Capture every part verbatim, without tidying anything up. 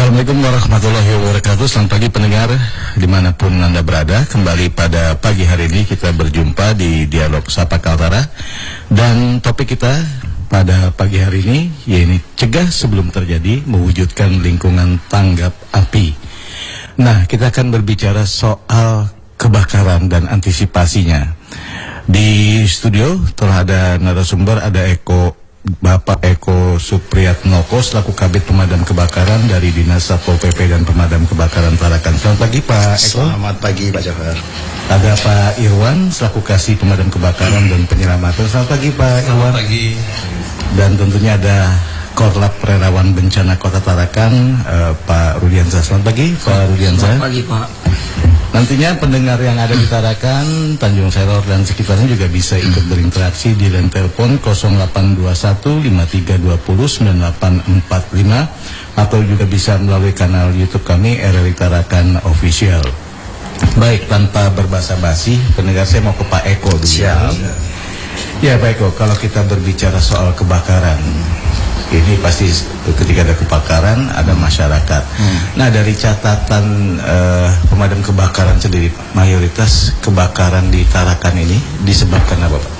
Assalamualaikum warahmatullahi wabarakatuh. Selamat pagi pendengar dimanapun Anda berada. Kembali pada pagi hari ini kita berjumpa di Dialog Sapa Kaltara. Dan topik kita pada pagi hari ini yaitu cegah sebelum terjadi, mewujudkan lingkungan tanggap api. Nah, kita akan berbicara soal kebakaran dan antisipasinya. Di studio telah ada narasumber, ada Eko Bapak Eko Supriyatnoko selaku Kabid Pemadam Kebakaran dari Dinas Satpol P P dan Pemadam Kebakaran Tarakan. Selamat pagi Pak Eko. Selamat pagi Pak Jafar. Ada Pak Irwan selaku Kasih Pemadam Kebakaran dan Penyelamatan. Selamat pagi Pak Irwan. Selamat pagi. Dan tentunya ada Korlap Relawan Bencana Kota Tarakan, uh, Pak Rudiansa. Selamat pagi Pak Rudiansa. Selamat pagi Pak. Nantinya pendengar yang ada di Tarakan, Tanjung Seror dan sekitarnya juga bisa ikut berinteraksi di line telepon nol delapan dua satu lima tiga dua nol sembilan delapan empat lima atau juga bisa melalui kanal YouTube kami R R I Tarakan Official. Baik, tanpa berbasa-basi, pendengar saya mau ke Pak Eko dulu. Siap. Ya Pak Eko, kalau kita berbicara soal kebakaran, ini pasti ketika ada kebakaran ada masyarakat. Hmm. Nah, dari catatan uh, pemadam kebakaran sendiri, mayoritas kebakaran di Tarakan ini disebabkan apa Pak?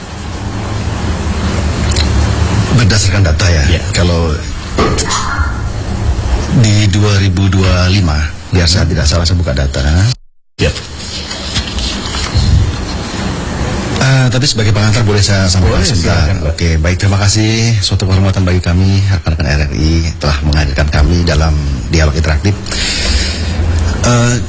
Berdasarkan data ya, yeah. Kalau di dua ribu dua puluh lima, biar saya tidak salah saya buka data. Yep. Uh, tadi sebagai pengantar boleh saya sampaikan sebentar. Oke, baik, terima kasih. Suatu kehormatan bagi kami rekan-rekan R R I telah menghadirkan kami dalam dialog interaktif. Uh,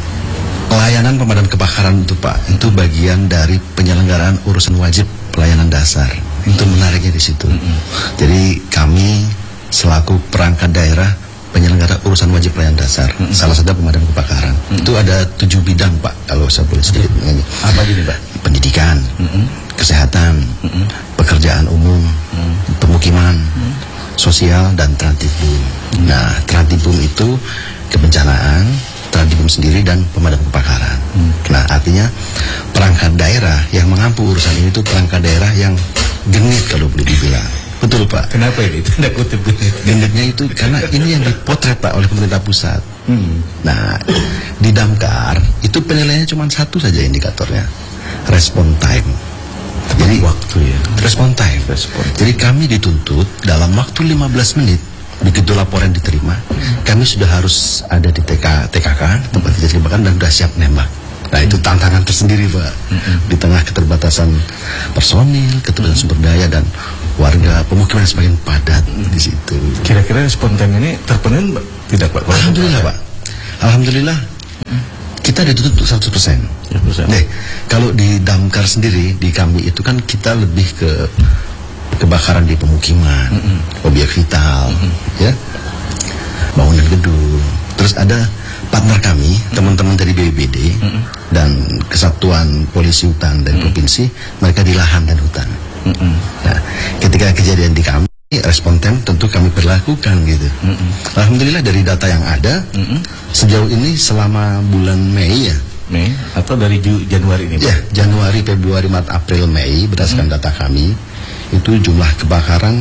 layanan pemadam kebakaran itu Pak, itu bagian dari penyelenggaraan urusan wajib pelayanan dasar. Itu menariknya di situ. Mm-hmm. Jadi kami selaku perangkat daerah penyelenggara urusan wajib pelayanan dasar, mm-hmm. salah satu pemadam kebakaran. Mm-hmm. Itu ada tujuh bidang Pak, kalau saya boleh sedikit menyanyi. Apa ini Pak? Pendidikan, mm-hmm. kesehatan, mm-hmm. pekerjaan umum, mm-hmm. pemukiman, mm-hmm. sosial, dan Trantibum. Mm-hmm. Nah, Trantibum itu kebencanaan, Trantibum sendiri dan pemadam kebakaran. Mm-hmm. Nah, artinya perangkat daerah yang mengampu urusan ini itu perangkat daerah yang genit kalau boleh dibilang. Betul Pak. Kenapa ini? Tanda kutip genit. Genitnya itu karena ini yang dipotret Pak oleh pemerintah pusat. Hmm. Nah, di Damkar itu penilaiannya cuma satu saja indikatornya, respon time. Jadi waktu ya. Respon time. Respon. Jadi kami dituntut dalam waktu lima belas menit begitu laporan diterima, hmm. kami sudah harus ada di T K T K K tempat kejadian kebakaran dan sudah siap nembak. Nah, itu tantangan tersendiri Pak, mm-hmm. di tengah keterbatasan personil, keterbatasan sumber daya dan warga pemukiman yang semakin padat mm-hmm. di situ. Kira-kira spontan ini terpenuhi tidak Pak? Alhamdulillah Pak, Alhamdulillah mm-hmm. kita ditutup seratus persen. Nih, kalau di Damkar sendiri di kami itu kan kita lebih ke kebakaran di pemukiman, mm-hmm. objek vital, mm-hmm. ya, bangunan gedung, terus ada partner kami, teman-teman dari B B B D mm-hmm. dan Kesatuan Polisi Hutan dari mm-hmm. provinsi, mereka di lahan dan hutan. Mm-hmm. Nah, ketika kejadian di kami, respon time tentu kami berlakukan gitu. Mm-hmm. Alhamdulillah dari data yang ada, mm-hmm. sejauh ini selama bulan Mei ya, Mei atau dari Januari ini? Ya, Januari, Februari, Maret, April, Mei berdasarkan mm-hmm. data kami itu jumlah kebakaran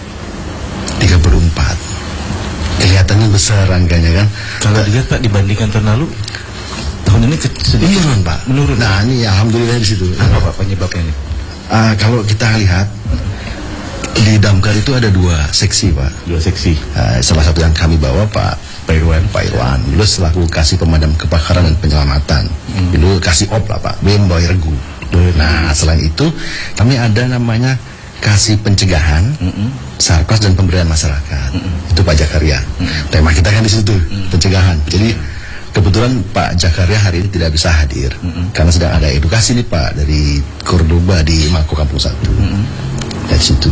tiga puluh empat. Kelihatannya besar angkanya kan. Kalau dilihat Pak dibandingkan tahun lalu, tahun ini sedikit menurun Pak. Menurun. Nah ini ya, alhamdulillah di situ. Apa Pak penyebabnya ini? Uh, kalau kita lihat di Damkar itu ada dua seksi Pak. Dua seksi. Uh, salah satu yang kami bawa Pak Pak Irwan. Pak Irwan. Dulu selaku Kasih Pemadam Kebakaran dan Penyelamatan. Hmm. Dulu Kasih Op lah Pak. Bem Boy Regu. Nah selain itu kami ada namanya Kasih Pencegahan, mm-hmm. Sarkas dan Pemberdayaan Masyarakat, mm-hmm. itu Pak Jakaria. Mm-hmm. Tema kita kan di situ, mm-hmm. pencegahan. Jadi kebetulan Pak Jakaria hari ini tidak bisa hadir, mm-hmm. karena sedang ada edukasi nih Pak dari Kordoba di Mako Kampung Satu. Mm-hmm. Dari situ.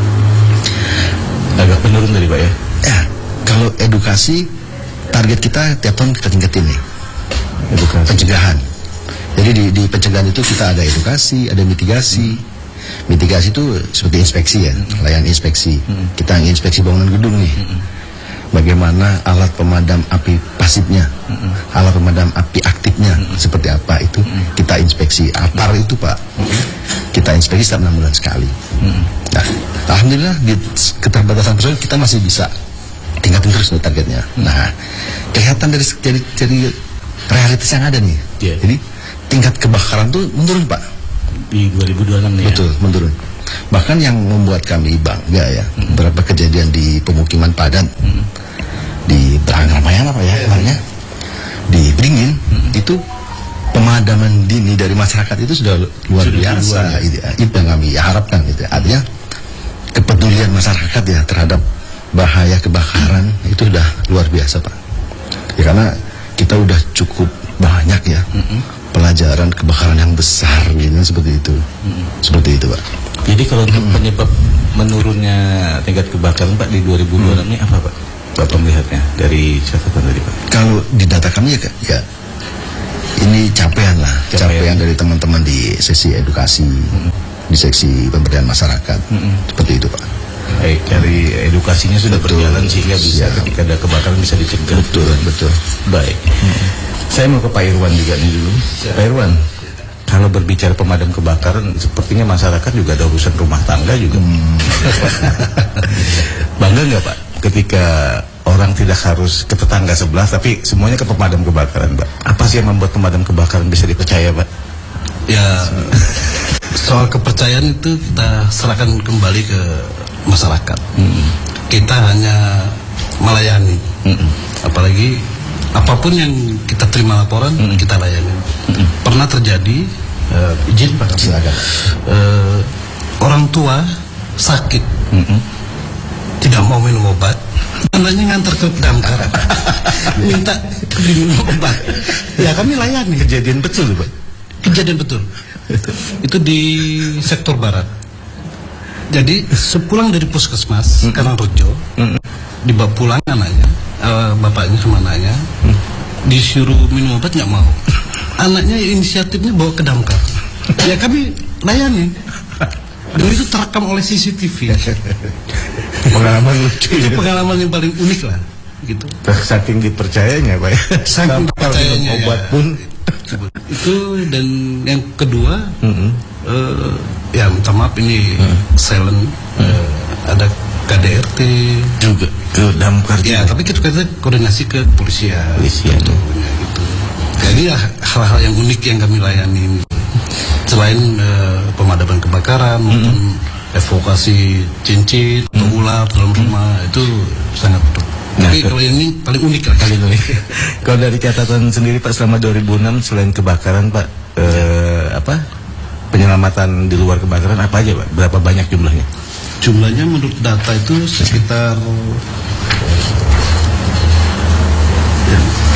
Agak menurun tadi Pak ya? Ya, kalau edukasi target kita tiap tahun kita tingkatin nih. Edukasi. Pencegahan. Jadi di, di pencegahan itu kita ada edukasi, ada mitigasi. Mm-hmm. Mitigasi itu seperti inspeksi ya, mm-hmm. layanan inspeksi. Mm-hmm. Kita inspeksi bangunan gedung nih. Mm-hmm. Bagaimana alat pemadam api pasifnya, mm-hmm. alat pemadam api aktifnya, mm-hmm. seperti apa itu, mm-hmm. kita inspeksi. Apar itu Pak, mm-hmm. kita inspeksi setiap enam bulan sekali. Mm-hmm. Nah, alhamdulillah di keterbatasan personil kita masih bisa tingkatin terus nih targetnya. Hmm. Nah, kelihatan dari dari, dari realitas yang ada nih. Yeah. Jadi tingkat kebakaran tuh menurun Pak di dua ribu dua puluh enam nih. Betul, ya? menurun. Bahkan yang membuat kami bangga ya, hmm. beberapa kejadian di pemukiman padat, hmm. di Berang-Ramayana Pak ya, kemarinnya, di Beringin, hmm. itu pemadaman dini dari masyarakat itu sudah luar sudah biasa. Luar, ya? Itu, itu yang kami harapkan gitu. Artinya kepedulian masyarakat ya terhadap bahaya kebakaran itu sudah luar biasa Pak. Ya karena kita udah cukup banyak ya mm-hmm. pelajaran kebakaran yang besar gitu seperti itu. Mm-hmm. Seperti itu Pak. Jadi kalau untuk mm-hmm. penyebab menurunnya tingkat kebakaran Pak di dua ribu dua puluh enam mm-hmm. ini apa Pak? Bapak melihatnya dari catatan tadi Pak. Kalau di data kami ya, ya ini capaian lah, capaian, capaian dari teman-teman di sesi edukasi, mm-hmm. di seksi pemberdayaan masyarakat, mm-hmm. seperti itu Pak. Baik, dari edukasinya sudah betul, berjalan sehingga bisa ya. Ketika ada kebakaran bisa dicegah. Betul, betul. Baik. Hmm. Saya mau ke Pak Irwan juga nih dulu. Ya. Pak Irwan, kalau berbicara pemadam kebakaran, sepertinya masyarakat juga ada urusan rumah tangga juga. Hmm. Bangga nggak Pak, ketika orang tidak harus ke tetangga sebelah, tapi semuanya ke pemadam kebakaran Pak? Apa sih yang membuat pemadam kebakaran bisa dipercaya Pak? Ya, soal kepercayaan itu kita serahkan kembali ke masyarakat. Hmm. Kita hanya melayani. Hmm. Apalagi apapun yang kita terima laporan, hmm. kita layani. Hmm. Pernah terjadi uh, izin Pak, uh, orang tua sakit, hmm. tidak mau minum obat, anaknya ngantar ke damkar, minta minum obat. Ya kami layani. Kejadian betul Pak. Kejadian betul. Itu di sektor barat. Jadi sepulang dari puskesmas mm-hmm. Karangrejo, mm-hmm. dibawa pulang anaknya, uh, bapaknya sama anaknya, mm. disuruh minum obat nggak mau. Anaknya inisiatifnya bawa ke damkar. Ya kami layani. Dan itu terekam oleh C C T V. Pengalaman lucu. Itu pengalaman yang paling unik lah, gitu. Saking dipercayanya Pak ya. Saking dipercayanya obat ya. pun. Itu dan yang kedua. Mm-hmm. Uh, ya minta maaf ini hmm. silent uh, hmm. ada K D R T juga ke damkar ya, tapi kita, kita koordinasi ke kepolisian polisian tentunya gitu. Jadi ya, hal-hal yang unik yang kami layani selain uh, pemadaman kebakaran hmm. maupun evakuasi cincin atau hmm. ular dalam rumah hmm. itu sangat betul. Nah, tapi kalau ini paling unik lah kali ini. Kalau dari catatan sendiri Pak selama dua ribu enam selain kebakaran Pak uh, ya. apa penyelamatan di luar kebakaran apa aja Pak? Berapa banyak jumlahnya? Jumlahnya menurut data itu sekitar ya,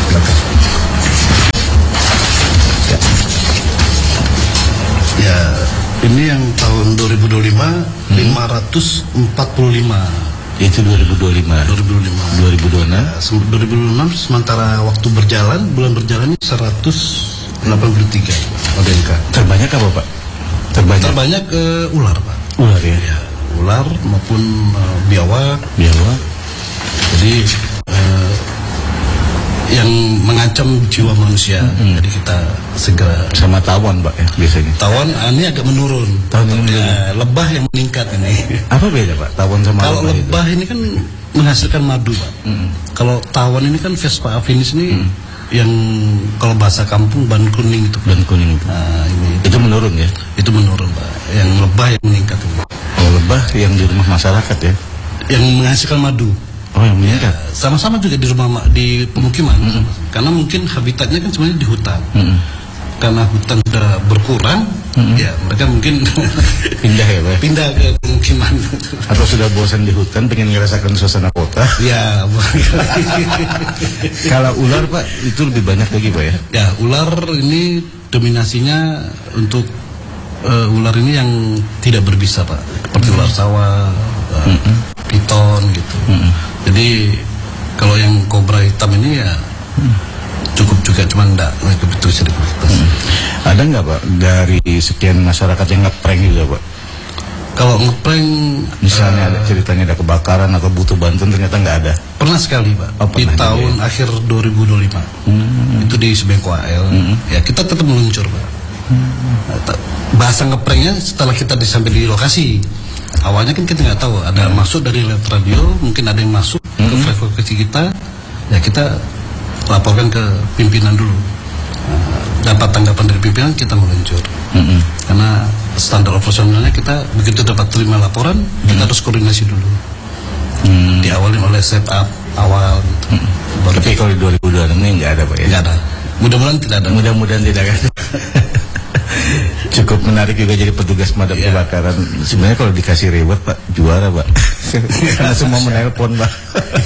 ya ini yang tahun dua ribu dua puluh lima hmm. lima ratus empat puluh lima. Itu dua ribu dua puluh lima. dua ribu dua puluh lima. dua ribu dua puluh enam. Ya, dua ribu dua puluh enam sementara waktu berjalan bulan berjalan ini seratus delapan puluh tiga O D N K. Terbanyak apa Pak? Terbanyak, Terbanyak uh, ular Pak. Ular ya? Ya, ular maupun uh, biawak. Biawak. Jadi uh, yang mengancam jiwa manusia. Mm-hmm. Jadi kita segera. Sama tawon Pak ya biasanya. Tawon ini agak menurun. Tawon ini ya, lebah yang meningkat ini. Apa beda Pak? Tawon sama kalau lebah, lebah ini kan menghasilkan madu Pak. Mm-hmm. Kalau tawon ini kan Vespa afinis ini. Mm-hmm. Yang kalau bahasa kampung ban kuning itu. Ban kuning itu. Nah, ini itu menurun ya? Itu menurun Pak. Yang lebah yang meningkat itu. Oh lebah yang di rumah masyarakat ya? Yang menghasilkan madu. Oh yang meningkat. Ya, sama-sama juga di rumah di pemukiman. Mm-hmm. Karena mungkin habitatnya kan sebenarnya di hutan. Mm-hmm. Karena hutan sudah berkurang, mm-hmm. ya mereka mungkin pindah ya Pak? Pindah ke pemukiman. Atau sudah bosan di hutan, pengen ngerasakan suasana kota? Ya. Kalau ular Pak, itu lebih banyak lagi Pak ya? Ya, ular ini dominasinya untuk uh, ular ini yang tidak berbisa Pak, seperti ular sawah, uh, mm-hmm. piton gitu. Mm-hmm. Jadi kalau yang kobra hitam ini ya. Mm. Cukup juga, cuma enggak begitu sedikit. Hmm. Ada nggak Pak dari sekian masyarakat yang ngeprank juga Pak? Kalau ngeprank, misalnya uh, ada ceritanya ada kebakaran atau butuh bantuan ternyata nggak ada? Pernah sekali Pak. Oh, di tahun ya? Akhir dua ribu dua puluh lima hmm. itu di Sebengko A L. Hmm. Ya kita tetap meluncur Pak. Hmm. Bahasa ngepranknya setelah kita sampai di lokasi. awalnya kan kita nggak tahu ada hmm. masuk dari radio, mungkin ada yang masuk hmm. ke frekuensi kita, ya kita laporkan ke pimpinan dulu. Nah, dapat tanggapan dari pimpinan kita meluncur. Hmm. Karena standar operasionalnya kita begitu dapat terima laporan, hmm. kita harus koordinasi dulu. Hmm. Diawali oleh setup awal. Gitu. Hmm. Tapi kalau di dua ribu dua puluh enam ini nggak ada Pak ya? Nggak ada. Mudah-mudahan tidak ada. Mudah-mudahan tidak ada. Cukup menarik juga jadi petugas pemadam yeah. kebakaran. Sebenarnya kalau dikasih reward Pak, juara Pak. Karena semua menelpon Pak.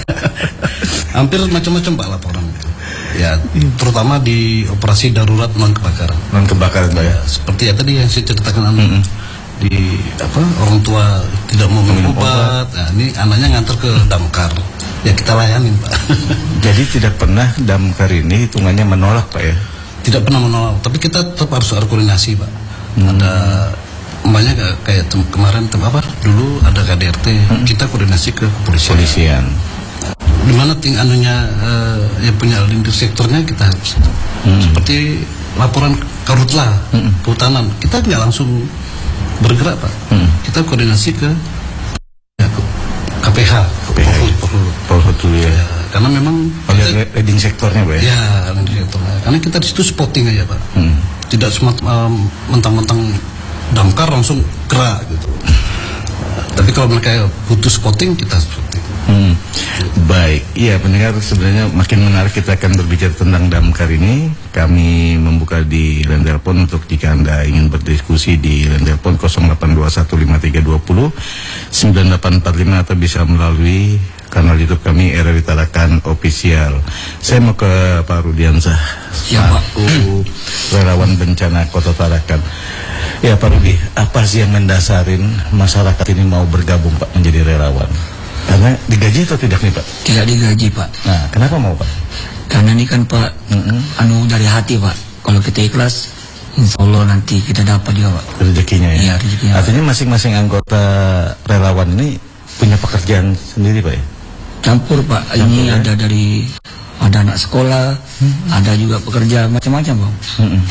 Hampir macam-macam Pak laporan. Ya, terutama di operasi darurat non kebakaran. Non kebakaran Pak ya. Seperti ya tadi yang saya ceritakan anu. Mm-hmm. Di apa orang tua tidak mau minum obat. Nah, ini anaknya ngantar ke damkar. Ya kita layanin Pak. Jadi tidak pernah damkar ini hitungannya menolak Pak ya? Tidak pernah menolak, tapi kita tetap harus koordinasi Pak. Hmm. Ada umpamanya kayak tem kemarin tem apa dulu ada K D R T, hmm. kita koordinasi ke kepolisian. Polisian. Di mana ting anunya uh, yang punya lintas sektornya kita harus. Hmm. Seperti laporan karhutla, hmm. kehutanan, kita nggak langsung bergerak Pak. Hmm. Kita koordinasi ke ya, K P H, K P H, Polhut dulu ya. ya. Karena memang kita, leading sektornya Pak ya? Ya, leading sektornya. Karena kita di situ spotting aja Pak. Hmm. Tidak semua um, mentang-mentang damkar langsung gerak gitu. Tapi kalau mereka butuh spotting, kita spotting. Hmm. Baik, iya pendengar, sebenarnya makin menarik kita akan berbicara tentang damkar ini. Kami membuka di line telepon untuk jika Anda ingin berdiskusi di line telepon nol delapan dua satu lima tiga dua nol sembilan delapan empat lima atau bisa melalui kanal YouTube kami R R I Tarakan Official. Saya mau ke Pak Rudiansah, ya, selaku relawan bencana Kota Tarakan. Ya Pak Rudi, apa sih yang mendasarin masyarakat ini mau bergabung Pak menjadi relawan? Karena digaji atau tidak nih Pak? Tidak digaji Pak. Nah, kenapa mau Pak? Karena ini kan Pak, mm-hmm. anu dari hati Pak. Kalau kita ikhlas, insya Allah nanti kita dapat juga Pak. Rezekinya ya? Iya, rezekinya. Artinya masing-masing anggota relawan ini punya pekerjaan sendiri Pak ya? Campur Pak. Campur, ini ya? Ada dari, ada anak sekolah, mm-hmm. ada juga pekerja macam-macam Pak. Mm-hmm.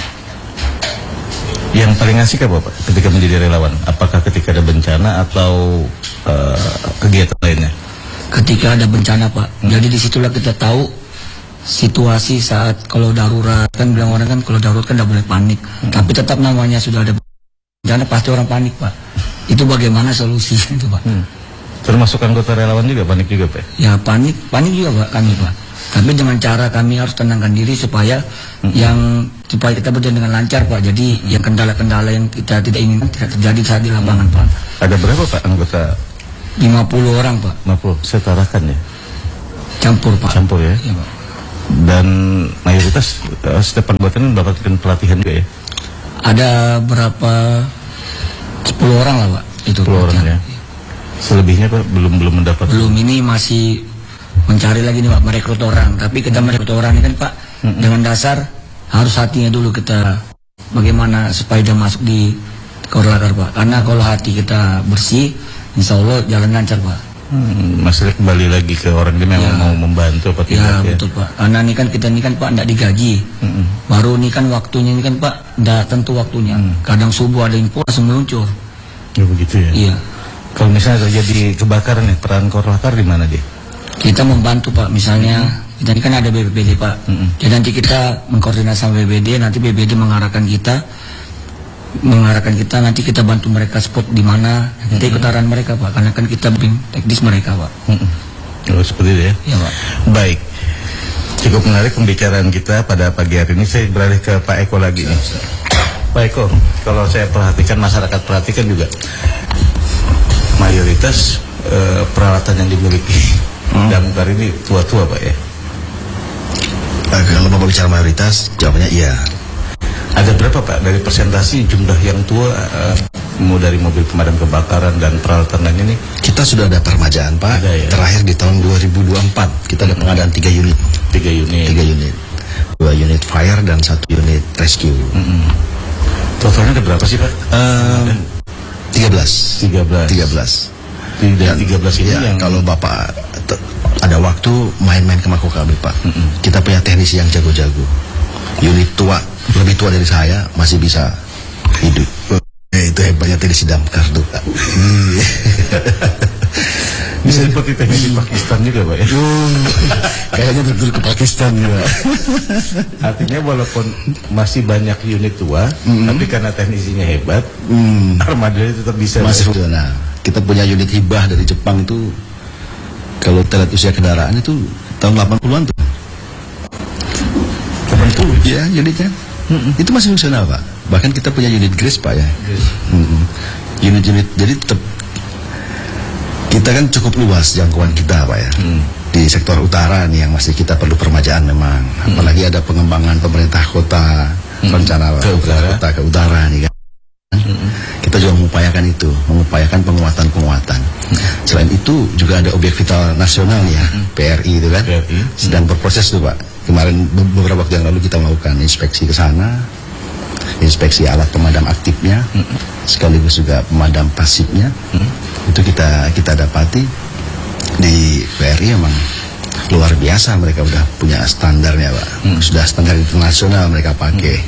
Yang paling asik apa Pak ketika menjadi relawan? Apakah ketika ada bencana atau uh, kegiatan lainnya? Ketika ada bencana Pak. Hmm. Jadi disitulah kita tahu situasi saat kalau darurat. Kan bilang orang kan kalau darurat kan tidak boleh panik. Hmm. Tapi tetap namanya sudah ada bencana pasti orang panik Pak. Itu bagaimana solusinya itu Pak? Hmm. Termasuk anggota relawan juga panik juga Pak? Ya panik, panik juga Pak kami Pak. Tapi dengan cara kami harus tenangkan diri supaya hmm. yang supaya kita berjalan dengan lancar Pak. Jadi hmm. yang kendala-kendala yang kita tidak inginkan tidak terjadi saat di lapangan hmm. Pak. Ada berapa Pak anggota? lima puluh orang Pak. lima puluh setarakan ya? Campur Pak. Campur ya? Ya Pak. Dan mayoritas uh, setiap anggota ini mendapatkan pelatihan juga ya? Ada berapa? sepuluh orang lah Pak. Itu sepuluh orang ya? Selebihnya Pak belum belum mendapat? Belum, ini masih mencari lagi nih Pak, merekrut orang. Tapi kita merekrut orang ini kan Pak, mm-hmm. dengan dasar harus hatinya dulu kita bagaimana supaya dia masuk di Korlakar Pak. Karena kalau hati kita bersih, insya Allah jalan lancar Pak. Hmm, masalah kembali lagi ke orang dia memang ya. Mau membantu apa tidak ya? Ya betul Pak. Karena ini kan kita ini kan Pak tidak digaji. Mm-hmm. Baru ini kan waktunya ini kan Pak, tidak tentu waktunya. Mm. Kadang subuh ada info langsung meluncur. Ya begitu ya. Iya. Kalau misalnya terjadi kebakaran nih, peran Korlakar di mana dia? Kita membantu Pak, misalnya mm-hmm. kita ini kan ada B P B D Pak. Mm-hmm. Jadi nanti kita mengkoordinasi sama B P B D, nanti B P B D mengarahkan kita, mengarahkan kita, nanti kita bantu mereka spot di mana, nanti mm-hmm. ikut arahan mereka Pak, karena kan kita bimbing teknis mereka Pak. Mm-hmm. Oh seperti itu ya? Ya Pak. Baik, cukup menarik pembicaraan kita pada pagi hari ini. Saya beralih ke Pak Eko lagi nih. Pak Eko, kalau saya perhatikan, masyarakat perhatikan juga, mayoritas uh, peralatan yang dimiliki Hmm. damkar ini tua-tua Pak ya? Uh, kalau Bapak bicara mayoritas, jawabannya iya. Ada berapa Pak dari persentasi jumlah yang tua, uh, mau dari mobil pemadam kebakaran dan peralatan lain ini? Kita sudah ada permajaan Pak. Ada, ya? Terakhir di tahun dua ribu dua puluh empat kita ada pengadaan tiga unit. Tiga unit. Tiga unit. Dua unit fire dan satu unit rescue. Mm-hmm. Totalnya ada berapa sih Pak? Uh, tiga belas. Tiga belas. Tiga belas. Dan tiga belas ini ya, yang kalau Bapak ada waktu main-main ke Mako kami Pak. Mm-mm. Kita punya teknisi yang jago-jago. Unit tua, lebih tua dari saya masih bisa hidup. Ya, itu hebatnya teknisi damkar tuh Pak. Bisa seperti teknisi Pakistan juga Pak ya? Uh, kayaknya betul ke Pakistan juga. Artinya walaupun masih banyak unit tua, mm-hmm. tapi karena teknisinya hebat, mm. armadanya tetap bisa. Masih fungsional. Kita punya unit hibah dari Jepang tuh, kalau terlihat usia kendaraan itu tahun delapan puluhan tuh. delapan puluh ya unitnya. Mm-hmm. Itu masih fungsional Pak. Bahkan kita punya unit Grace Pak ya. Mm-hmm. Unit-unit, jadi tetap kita kan cukup luas jangkauan kita Pak ya. Hmm. Di sektor utara nih yang masih kita perlu permajaan memang. Hmm. Apalagi ada pengembangan pemerintah kota, hmm. rencana ke utara. kota ke utara nih kan. Hmm. Kita juga mengupayakan itu, mengupayakan penguatan-penguatan. Hmm. Selain itu juga ada objek vital nasional ya, hmm. P R I itu kan. P R I. Sedang berproses tuh Pak. Kemarin beberapa waktu yang lalu kita melakukan inspeksi ke sana. Inspeksi alat pemadam aktifnya, hmm. sekaligus juga pemadam pasifnya. Hmm. Itu kita kita dapati di P R I emang luar biasa, mereka udah punya standarnya Pak. Hmm. Sudah standar internasional mereka pakai.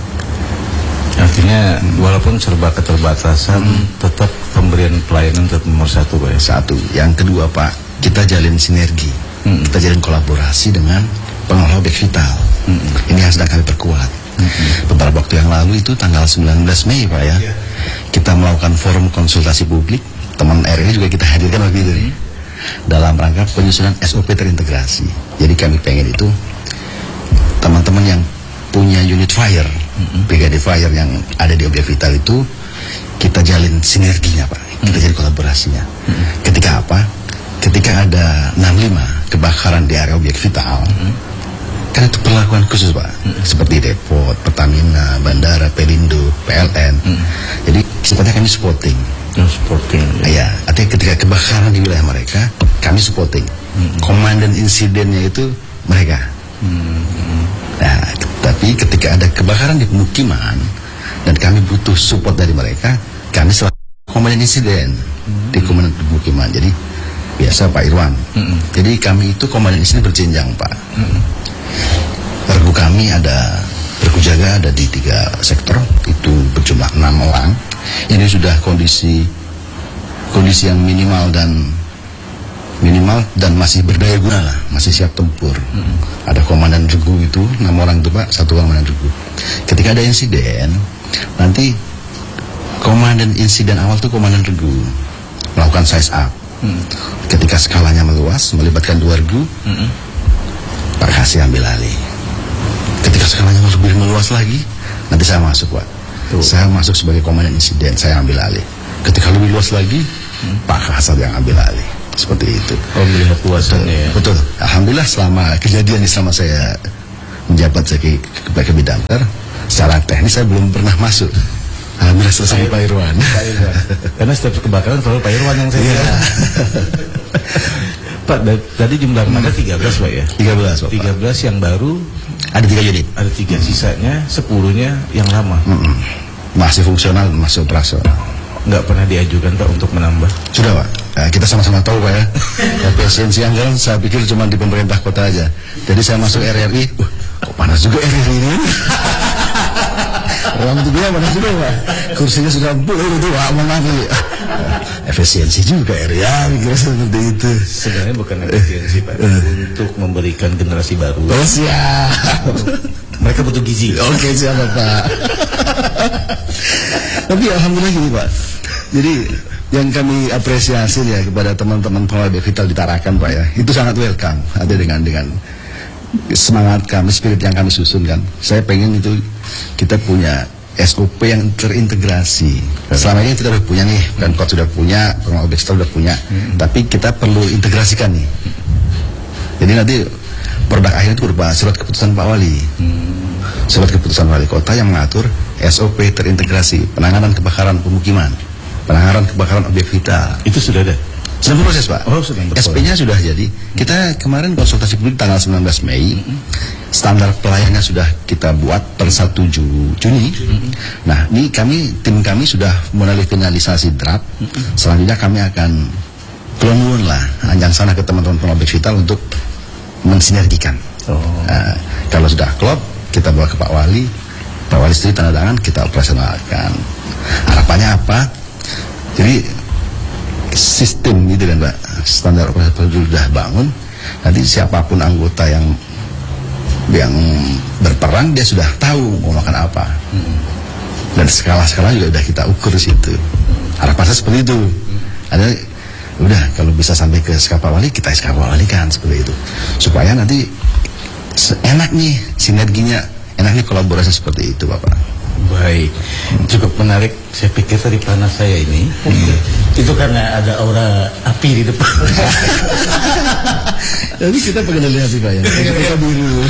Hmm. Artinya hmm. walaupun serba keterbatasan, hmm. tetap pemberian pelayanan tetap nomor satu Pak ya? Satu. Yang kedua Pak, kita jalin sinergi, hmm. kita jalin kolaborasi dengan pengelola objek vital. Hmm. Ini yang sedang kami perkuat. Hmm. Beberapa waktu yang lalu itu tanggal sembilan belas Mei Pak ya, yeah. kita melakukan forum konsultasi publik. Teman R I juga kita hadirkan waktu itu nih, dalam rangka penyusunan S O P terintegrasi. Jadi kami pengen itu teman-teman yang punya unit fire, mm-hmm. brigade fire yang ada di objek vital itu, kita jalin sinerginya Pak, kita mm-hmm. jalin kolaborasinya. Mm-hmm. Ketika apa? Ketika ada enam puluh lima kebakaran di area objek vital, mm-hmm. kan itu perlakuan khusus Pak, mm-hmm. seperti depot, Pertamina, bandara, Pelindo, P L N. Mm-hmm. Jadi sifatnya kami supporting. Supporting. Ya, artinya ketika kebakaran di wilayah mereka, kami supporting. Mm-hmm. Komandan insidennya itu mereka. Mm-hmm. Nah, tapi ketika ada kebakaran di pemukiman dan kami butuh support dari mereka, kami selalu komandan insiden mm-hmm. di komandan pemukiman. Jadi biasa Pak Irwan. Mm-hmm. Jadi kami itu komandan insiden berjenjang Pak. Mm-hmm. Regu kami ada regu jaga ada di tiga sektor, itu berjumlah enam orang. Ini sudah kondisi kondisi yang minimal dan minimal dan masih berdaya guna lah, masih siap tempur. Mm-hmm. Ada komandan regu itu enam orang itu Pak, satu komandan regu. Ketika ada insiden, nanti komandan insiden awal tuh komandan regu melakukan size up. Mm-hmm. Ketika skalanya meluas, melibatkan dua regu, mm-hmm. Pak Kasih ambil alih. Ketika skalanya lebih meluas lagi, nanti saya masuk Pak. Tuh. Saya masuk sebagai komandan insiden, saya ambil alih. Ketika lebih luas lagi, hmm. Pak Kasat yang ambil alih. Seperti itu. Oh, melihat luasannya ya. Betul. Alhamdulillah selama kejadian ini selama saya menjabat sebagai ke bidang, secara teknis saya belum pernah masuk. Alhamdulillah selesai Pak Irwan. Pak Irwan. Karena setiap kebakaran selalu Pak Irwan yang saya yeah. Pak, tadi jumlah armada tiga belas Pak ya? tiga belas Pak. tiga belas yang baru. Ada tiga unit. Ada tiga, sisanya sepuluhnya yang lama. Mm-mm. Masih fungsional, masih operasional. Nggak pernah diajukan Pak untuk menambah? Sudah Pak, nah, kita sama-sama tahu Pak ya. Efisiensi anggaran saya pikir cuma di pemerintah kota aja. Jadi saya masuk R R I, wah, kok panas juga R R I ini. Ruang tunggunya panas juga Pak. Kursinya sudah empuk itu Pak, menangi. Efisiensi juga R R I, kira seperti itu. Sebenarnya bukan efisiensi Pak, untuk memberikan generasi baru. Oh siap. Mereka butuh gizi. Oke siapa Pak. Tapi alhamdulillah gini Pak. Jadi yang kami apresiasi ya kepada teman-teman pengelola objek vital di Tarakan Pak ya, itu sangat welcome. Ada dengan dengan semangat kami, spirit yang kami susun kan. Saya pengen itu kita punya S O P yang terintegrasi. Selama ini kita sudah punya nih, kan Pemkot sudah punya, pengelola objek vital sudah punya. Hmm. Tapi kita perlu integrasikan nih. Jadi nanti produk akhirnya itu berupa surat keputusan Pak Wali. Hmm. Surat keputusan Wali Kota yang mengatur S O P terintegrasi penanganan kebakaran pemukiman, penanganan kebakaran objek vital. Itu sudah ada? Sudah berproses Pak. Oh, sudah berproses. S P-nya sudah jadi. Kita kemarin konsultasi publik tanggal sembilan belas Mei. Mm-hmm. Standar pelayanannya sudah kita buat per satu Juni. Mm-hmm. Nah, ini kami tim kami sudah mulai finalisasi draft. Mm-hmm. Selanjutnya kami akan keluar lah anjang sana ke teman-teman pengelola objek vital untuk mensinergikan. Oh. Nah, kalau sudah klop, kita bawa ke Pak Wali. Pak Wali setuju tanda tangan, kita operasionalkan. Harapannya apa? Jadi sistem gitu kan Pak, standar operasi sudah bangun. Nanti siapapun anggota yang yang berperang dia sudah tahu mau makan apa. Dan skala-skala juga sudah kita ukur di situ. Harapan saya seperti itu. Ada udah kalau bisa sampai ke S K P Wali, kita S K P Wali kan seperti itu. Supaya nanti enak nih sinerginya, enak nih kolaborasi seperti itu Bapak. Baik, cukup menarik. Saya pikir tadi panas saya ini hmm. itu karena ada aura api di depan. Jadi kita pengen lihat sih Pak ya. Kita biru.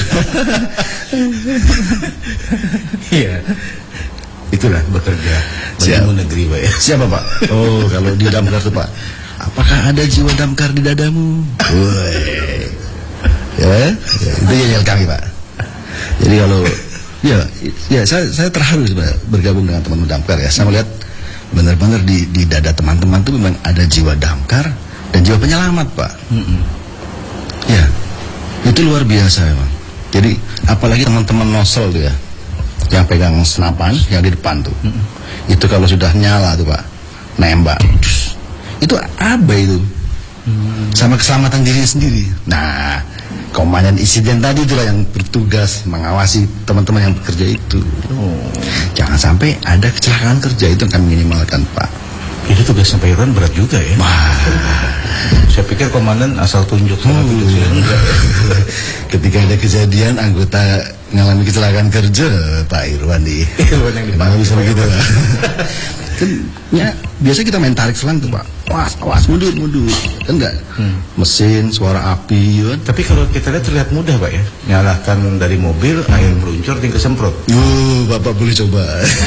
Iya. Itulah bekerja Siap. di negeri Pak ya. Siapa Pak? Oh, kalau di damkar tuh Pak. Apakah ada jiwa damkar di dadamu? Woi. Ya, itu yang kami Pak. Jadi kalau ya, ya saya saya terharu bergabung dengan teman-teman damkar ya. Saya melihat benar-benar di di dada teman-teman itu memang ada jiwa damkar dan jiwa penyelamat Pak. Mm-mm. Ya, itu luar biasa memang. Jadi apalagi teman-teman nosel tuh ya, yang pegang senapan yang di depan tuh, mm-mm. itu kalau sudah nyala tuh Pak, nembak, itu apa itu? Mm. Sama keselamatan diri sendiri. Nah, komandan insiden tadi itulah yang bertugas mengawasi teman-teman yang bekerja itu. Oh. Jangan sampai ada kecelakaan kerja, itu akan minimalkan Pak. Itu tugas sampai Iran berat juga ya. Wah. Saya pikir komandan asal tunjuk sama oh. gitu. Ketika ada kejadian anggota mengalami kecelakaan kerja, Pak Irwan di. Irwan yang kenapa bisa begitu? Kan ya biasa kita main tarik selang tuh Pak. Awas, awas, mundur, mundur. Kan enggak? Hmm. Mesin, suara api kan. Tapi kalau kita lihat terlihat mudah Pak ya. Nyalakan dari mobil, air meluncur, tinggal semprot. Oh, Bapak boleh coba.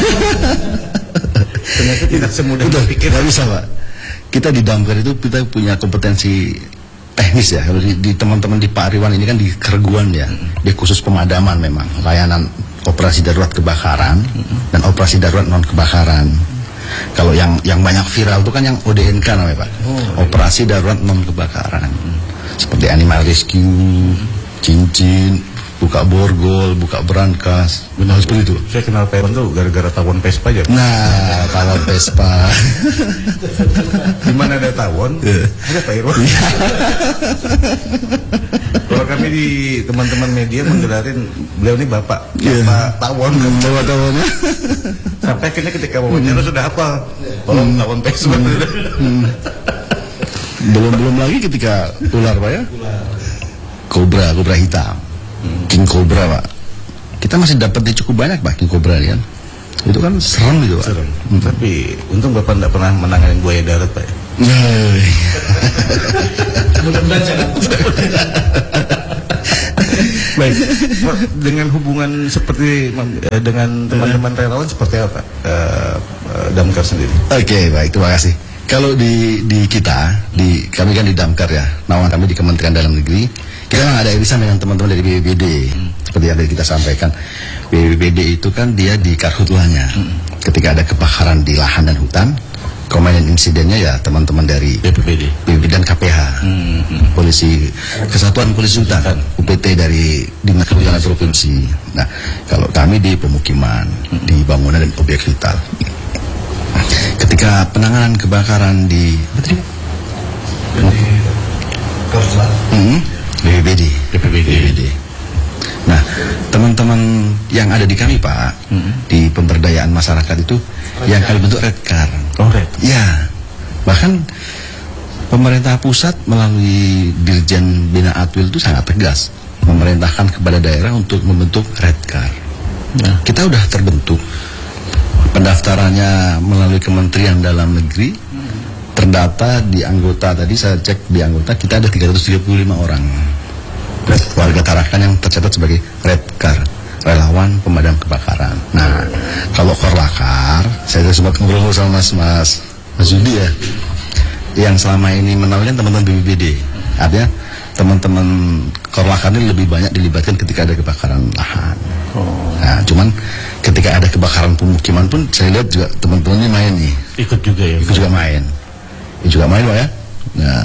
Ternyata tidak semudah udah pikir. Nggak bisa Pak. Kita di damkar itu kita punya kompetensi teknis ya. Kalau di, di teman-teman di Pak Riwan ini kan di Kerguan ya. Mm-hmm. Dia khusus pemadaman memang. Layanan operasi darurat kebakaran mm-hmm. dan operasi darurat non kebakaran. Mm-hmm. Kalau yang yang banyak viral itu kan yang O D N K namanya Pak. Oh, operasi darurat non kebakaran. Mm-hmm. Seperti animal rescue, mm-hmm. cincin, buka borgol, buka berangkas. Benar seperti itu. Saya kenal Pak Irwan tuh gara-gara tawon Vespa aja. Nah, tawon Vespa. Di mana ada tawon, yeah. ada Pak Irwan. Kalau kami di teman-teman media menggelarin beliau ini bapak, yeah. bapak tawon, bapak tawonnya. Sampai akhirnya ketika wawancara hmm. sudah hafal. Kalau hmm. tawon Vespa. Hmm. Belum-belum lagi ketika ular Pak ya. Kobra, kobra hitam. King Cobra Pak, kita masih dapatnya cukup banyak Pak King Cobra kan, itu kan serem gitu Pak. Serem. Hmm. Tapi untung Bapak tidak pernah menangani buaya darat Pak. Mudah-mudahan jangan. Baik, dengan hubungan seperti dengan teman-teman relawan seperti apa uh, uh, Damkar sendiri? Oke okay, baik, terima kasih. Kalau di di kita, di kami kan di Damkar ya, naungan kami di Kementerian Dalam Negeri. Kita memang ada irisan dengan teman-teman dari B B B D. Hmm. Seperti yang tadi kita sampaikan, B B B D itu kan dia di karhutlanya. Hmm. Ketika ada kebakaran di lahan dan hutan, komandan insidennya ya teman-teman dari B B B D, B B B D dan K P H, hmm. Polisi Kesatuan Polisi Hutan, U P T dari Dinas Kehutanan Provinsi. Nah, kalau kami di pemukiman, hmm. di bangunan dan objek vital. Ketika penanganan kebakaran di Hmm. B B B D, B B B D. B B B D. Nah, teman-teman yang ada di kami Pak, mm-hmm. di pemberdayaan masyarakat itu, red yang kami bentuk Redcar. Oh, red. Ya, bahkan pemerintah pusat melalui Dirjen Bina Atwil itu sangat tegas memerintahkan kepada daerah untuk membentuk Redcar. Nah, kita udah terbentuk. Pendaftarannya melalui Kementerian Dalam Negeri. Terdata di anggota tadi saya cek di anggota kita ada tiga ratus tiga puluh lima orang warga Tarakan yang tercatat sebagai Redcar, relawan pemadam kebakaran. Nah, kalau Korlakar, saya sudah sempat ngobrol sama Mas Mas Mas Yudi ya, yang selama ini menaungi teman-teman B B B D. Artinya teman-teman Korlakar ini lebih banyak dilibatkan ketika ada kebakaran lahan. Oh. Nah, cuman ketika ada kebakaran pemukiman pun saya lihat juga teman-teman ini main nih. Ikut juga ya. Ikut juga main. juga main Pak ya. Nah,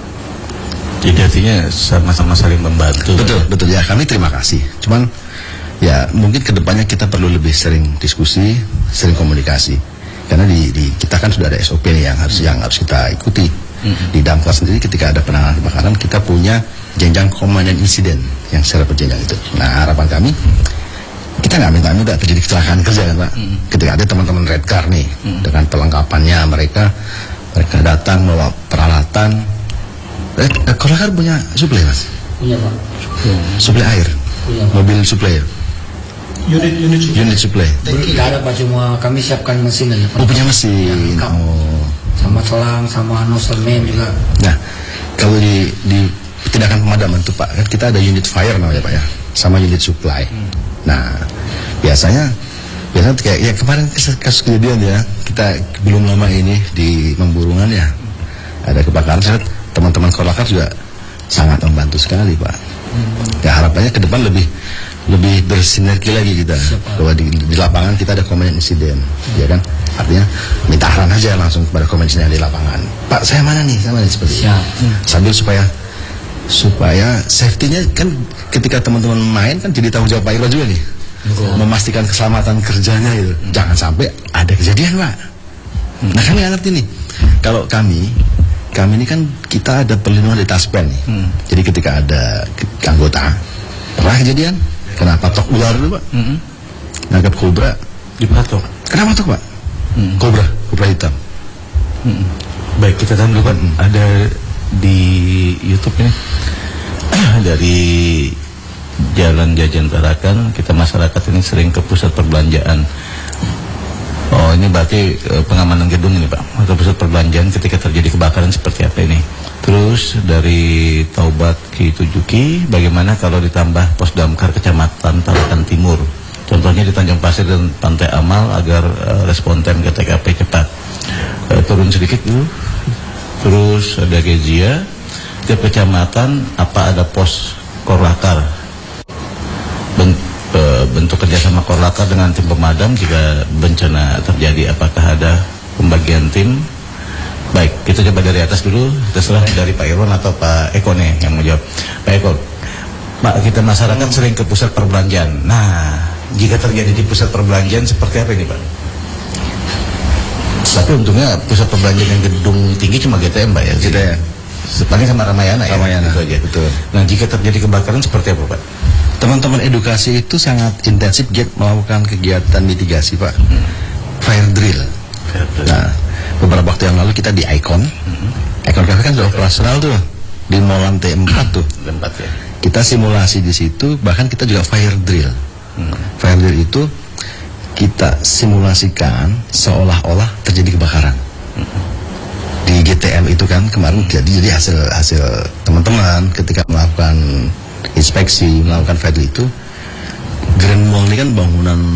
jadi artinya sama-sama saling membantu. Betul, betul ya. Kami terima kasih. Cuman Ya mungkin kedepannya kita perlu lebih sering diskusi, sering komunikasi, karena di, di kita kan sudah ada S O P nih yang harus yang harus kita ikuti. Mm-hmm. Di Damkar sendiri ketika ada penanganan kebakaran kita punya jenjang komandan insiden yang secara berjenjang itu. Nah harapan kami kita nggak minta-minta terjadi kecelakaan kerja kan Pak. Mm-hmm. Ketika ada teman-teman Redcar nih mm-hmm. dengan perlengkapannya mereka mereka datang bawa peralatan. Eh, Korlakar punya suplai Mas? Punya Pak. Suplai air. Punya, mobil suplai. Unit unit suplai. Unit suplai. Tidak ada Pak, cuma kami siapkan mesin aja Pak. Oh punya mesin. Ya, oh. Sama selang, sama nozzle main juga. Nah, kalau di di tindakan pemadaman tuh Pak, kan kita ada unit fire namanya Pak ya, sama unit supply. Hmm. Nah, biasanya biasanya kayak ya kemarin kasus kejadian ya, kita belum lama ini di Memburungan ya, ada kebakaran. Saya teman-teman Korlakar juga sangat membantu sekali Pak. Hmm. Ya harapannya ke depan lebih lebih bersinergi lagi kita. Siapa? Bahwa di, di lapangan kita ada komandan insiden, hmm. ya kan? Artinya minta arahan aja langsung kepada komandan insiden di lapangan. Pak, saya mana nih? Saya mana nih? Seperti itu. Hmm. Sambil supaya supaya safety-nya kan ketika teman-teman main kan jadi tanggung jawab Pak Irwan juga nih. Oh. Memastikan keselamatan kerjanya itu. Hmm. Jangan sampai ada kejadian, Pak. Hmm. Nah, kami nggak ngerti nih. Kalau kami kami ini kan kita ada perlindungan di Taspen nih. Hmm. Jadi ketika ada anggota pernah kejadian kena patok ular dulu Pak, mm-hmm. nangkap kobra dipatok. Kenapa patok Pak? Mm-hmm. Kobra, kobra hitam. Mm-hmm. Baik, kita tahu dulu Pak, mm-hmm. ada di YouTube ini dari Jalan Jajan Tarakan, kita masyarakat ini sering ke pusat perbelanjaan. Oh, ini berarti uh, pengamanan gedung ini Pak, atau pusat perbelanjaan ketika terjadi kebakaran seperti apa ini? Terus dari Taubat Ki Tujuki, bagaimana kalau ditambah pos damkar kecamatan Tarakan Timur? Contohnya di Tanjung Pasir dan Pantai Amal agar uh, respon time ke T K P cepat. Uh, turun sedikit dulu. Terus ada Gezia, tiap kecamatan apa ada pos Korlakar? Ben, uh, bentuk kerjasama Korlakar dengan tim pemadam jika bencana terjadi, apakah ada pembagian tim? Baik, kita coba dari atas dulu, terserah dari Pak Irwan atau Pak Eko nih yang mau jawab. Pak Eko, Pak, kita masyarakat hmm. sering ke pusat perbelanjaan. Nah, jika terjadi di pusat perbelanjaan seperti apa ini Pak? Tapi untungnya pusat perbelanjaan yang gedung tinggi cuma G T M Pak ya? G T M. Sepanjang sama Ramayana, Ramayana ya? Itu aja. Betul. Nah, jika terjadi kebakaran seperti apa Pak? Teman-teman edukasi itu sangat intensif G melakukan kegiatan mitigasi Pak. Hmm. Fire drill. Fire drill. Nah, beberapa waktu yang lalu kita di Icon, mm-hmm. Icon Cafe kan sudah operasional tuh di mall lantai empat tuh. empat ya. Kita simulasi di situ, bahkan kita juga fire drill. Hmm. Fire drill itu kita simulasikan seolah-olah terjadi kebakaran. Hmm. Di G T M itu kan kemarin jadi jadi hasil hasil teman-teman ketika melakukan inspeksi, melakukan fire drill itu, Grand Mall ini kan bangunan